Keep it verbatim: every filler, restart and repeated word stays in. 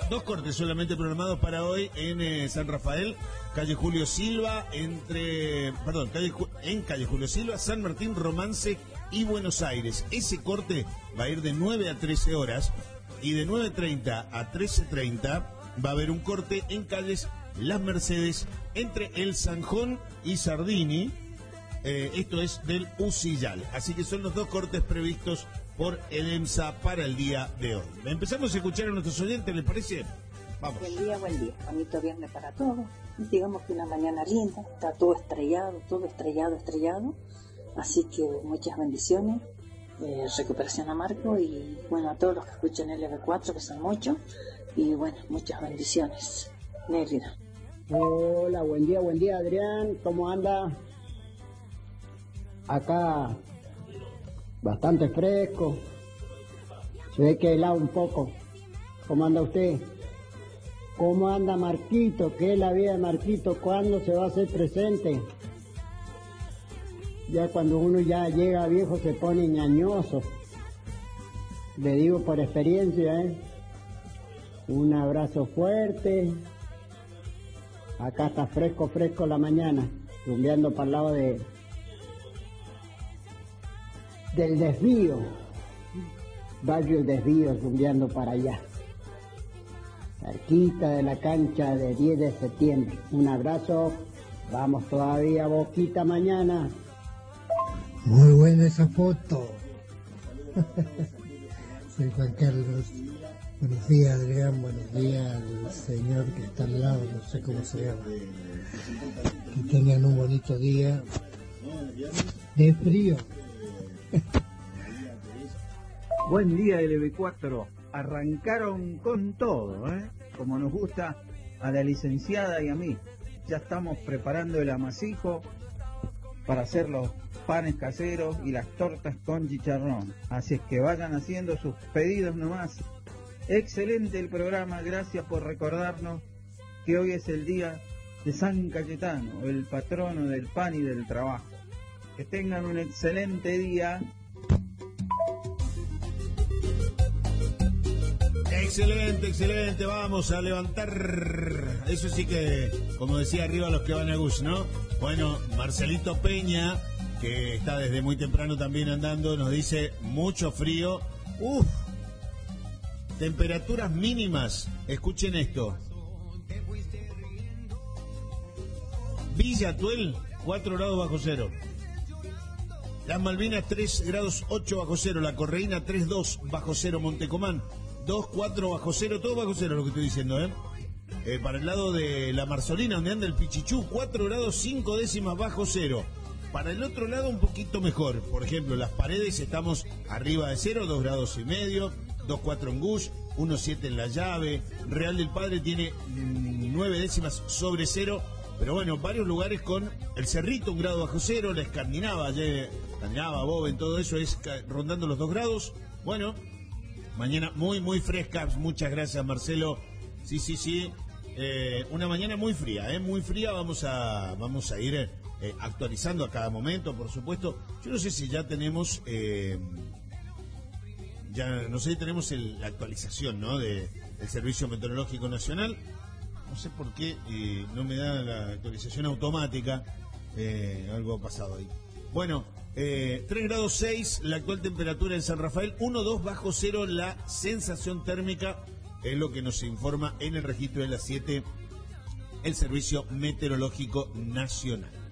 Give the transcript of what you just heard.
dos cortes solamente programados para hoy en eh, San Rafael, calle Julio Silva, entre, perdón, calle, en calle Julio Silva, San Martín, Romance y Buenos Aires. Ese corte va a ir de nueve a trece horas y de nueve treinta a trece treinta va a haber un corte en calles Las Mercedes, entre El Zanjón y Sardini. Eh, esto es del Ucillal. Así que son los dos cortes previstos por el EMSA para el día de hoy. Empezamos a escuchar a nuestros oyentes, ¿les parece? Vamos. Buen día, buen día. Bonito viernes para todos. Digamos que una mañana linda. Está todo estrellado, todo estrellado, estrellado. Así que muchas bendiciones. Eh, recuperación a Marco y bueno, a todos los que escuchan el L B cuatro, que son muchos. Y bueno, muchas bendiciones. Nérida. Hola, buen día, buen día, Adrián. ¿Cómo anda? Acá bastante fresco, se ve que helado un poco. ¿Cómo anda usted? ¿Cómo anda Marquito? ¿Qué es la vida de Marquito? ¿Cuándo se va a hacer presente? Ya cuando uno ya llega viejo se pone ñañoso. Le digo por experiencia, ¿eh? Un abrazo fuerte. Acá está fresco, fresco la mañana, rumbeando para el lado de del Desvío, barrio El Desvío, rumbeando para allá, cerquita de la cancha de diez de septiembre. Un abrazo, vamos todavía Boquita mañana. Muy buena esa foto. Soy Juan Carlos. Buenos días, Adrián, buenos días al señor que está al lado, no sé cómo se llama. Que tengan un bonito día de frío. Buen día L B cuatro, arrancaron con todo, ¿eh? Como nos gusta a la licenciada y a mí. Ya estamos preparando el amasijo para hacer los panes caseros y las tortas con chicharrón. Así es que vayan haciendo sus pedidos nomás. Excelente el programa, gracias por recordarnos que hoy es el día de San Cayetano, el patrono del pan y del trabajo. Que tengan un excelente día. Excelente, excelente, vamos a levantar. Eso sí que, como decía arriba los que van a Gus, ¿no? Bueno, Marcelito Peña, que está desde muy temprano también andando, nos dice mucho frío. Uf, temperaturas mínimas, escuchen esto. Villa Tuel, cuatro grados bajo cero. Las Malvinas, tres grados ocho bajo cero. La Correína, tres dos bajo cero. Montecomán, dos cuatro bajo cero. Todo bajo cero lo que estoy diciendo, ¿eh? eh para el lado de la Marzolina, donde anda el Pichichú, cuatro grados cinco décimas bajo cero. Para el otro lado, un poquito mejor. Por ejemplo, Las Paredes, estamos arriba de cero, dos grados y medio. dos cuatro en Gush, uno siete en La Llave. Real del Padre tiene mmm, nueve décimas sobre cero. Pero bueno, varios lugares con el Cerrito, un grado bajo cero. La Escandinava, ayer, Escandinava, Boven, todo eso es rondando los dos grados. Bueno, mañana muy, muy fresca. Muchas gracias, Marcelo. Sí, sí, sí. Eh, una mañana muy fría, ¿eh? Muy fría. Vamos a, vamos a ir eh, actualizando a cada momento, por supuesto. Yo no sé si ya tenemos... Eh, ya no sé si tenemos el, la actualización, ¿no? De, del Servicio Meteorológico Nacional. No sé por qué eh, no me da la actualización automática. Eh, algo ha pasado ahí. Bueno, eh, tres grados seis la actual temperatura en San Rafael, uno dos bajo cero la sensación térmica, es lo que nos informa en el registro de las siete el Servicio Meteorológico Nacional.